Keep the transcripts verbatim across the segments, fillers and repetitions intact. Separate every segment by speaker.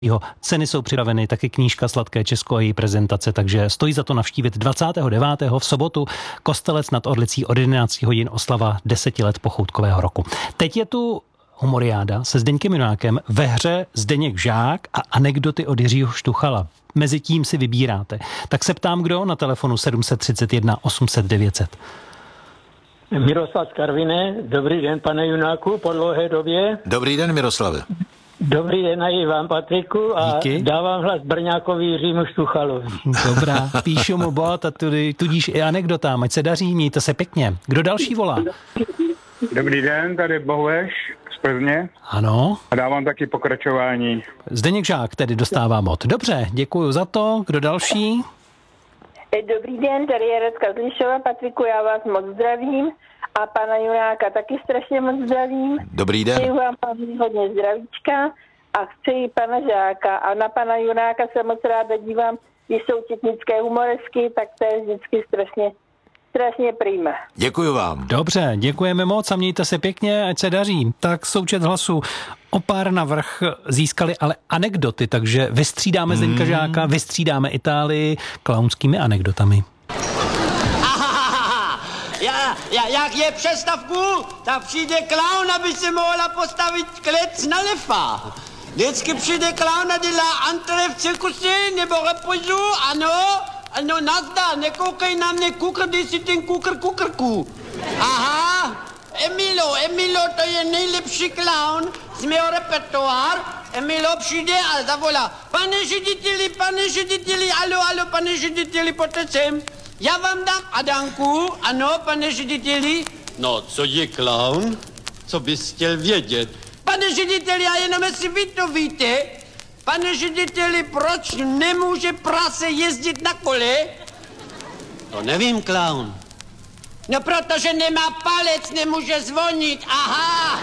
Speaker 1: Ceny jsou připraveny, taky knížka Sladké Česko a její prezentace, takže stojí za to navštívit dvacátého devátého v sobotu Kostelec nad Orlicí od jedenácti hodin oslava deseti let pochoutkového roku. Teď je tu humoriáda se Zdeňkem Junákem, ve hře Zdeněk Žák a anekdoty od Jiřího Štuchala. Mezitím si vybíráte. Tak se ptám, kdo na telefonu sedm set třicet jedna osm set devět set.
Speaker 2: Miroslav z Karviné. Dobrý den, pane Junáku, po dlouhé době.
Speaker 3: Dobrý den, Miroslave.
Speaker 2: Dobrý den i vám, Patriku, a díky. Dávám hlas Brňákovi Jiřímu Štuchalovi.
Speaker 1: Dobrá, píšu mu bod a tudíž i anekdotám, ať se daří, mějte se pěkně. Kdo další volá?
Speaker 4: Dobrý den, tady Bohueš z Plzně.
Speaker 1: Ano.
Speaker 4: A dávám taky pokračování.
Speaker 1: Zdeněk Žák tedy dostává mod. Dobře, děkuju za to. Kdo další?
Speaker 5: Dobrý den, tady je Radka z Lišova. Patriku, já vás moc zdravím. A pana Junáka taky strašně moc zdravím.
Speaker 3: Dobrý den.
Speaker 5: Přeju vám hodně zdravíčka a chci i pana Žáka. A na pana Junáka se moc ráda dívám, když jsou četnické humoresky, tak to je vždycky strašně, strašně prýma.
Speaker 3: Děkuju vám.
Speaker 1: Dobře, děkujeme moc a mějte se pěkně, ať se daří. Tak součet hlasů o pár navrch získali ale anekdoty, takže vystřídáme hmm. Zdeňka Žáka, vystřídáme Itálii klaunskými anekdotami.
Speaker 6: Ja, ja, jak je přestavku, tak přijde klaun, aby se mohla postavit klec na lefa. Vždycky přijde klaun a dělá antre v cirkuse nebo repozu, ano, ano, nazdar, nekoukej na mě, kukr, když si ten kukr, kukrku. Aha, Emilo, Emilo, to je nejlepší klaun z mého repertoár. Emilo přijde a zavolá, pane řediteli, pane řediteli, alo, alo, pane řediteli, pojďte sem. Já vám dám Adanku, ano, pane řediteli. No, co je klaun? Co bys chtěl vědět? Pane řediteli, a jenom jestli vy to víte, pane řediteli, proč nemůže prase jezdit na kole? To nevím, klaun. No, protože nemá palec, nemůže zvonit, aha.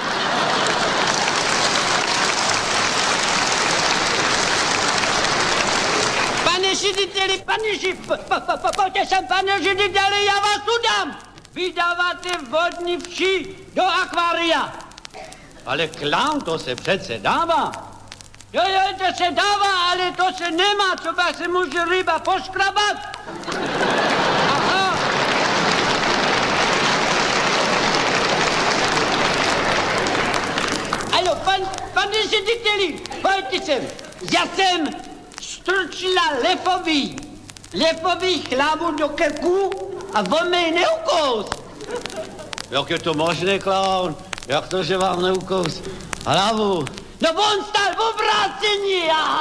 Speaker 6: Pane řediteli, pane řediteli, pojďte sem, pane řediteli, já vás udám. Vydáváte vodní vši do akvária. Ale klaun, to se přece dává. Jo, jo, to se dává, ale to se nemá, co pak se může ryba poškrabat. Aha. Alo, pan, pane řediteli, pojďte sem. Já jsem strčila lefovi, lefovi hlavu do krku a on mě neukous. Jak je to možné, klaun? Jak to, že vám neukous hlavu? No on stál v obrácení, aha!